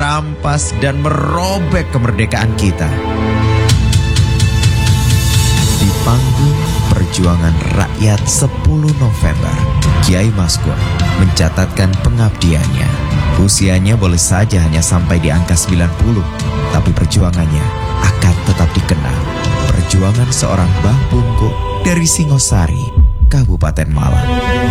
merampas dan merobek kemerdekaan kita. Di panggung perjuangan rakyat 10 November, Kiai Maskur mencatatkan pengabdiannya. Usianya boleh saja hanya sampai di angka 90, tapi perjuangannya akan tetap dikenang. Perjuangan seorang Mbah Pungkuk dari Singosari, Kabupaten Malang.